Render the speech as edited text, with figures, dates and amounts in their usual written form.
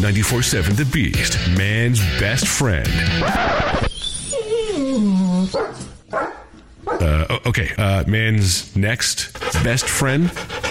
94.7 The Beast, man's best friend. Okay, man's next best friend.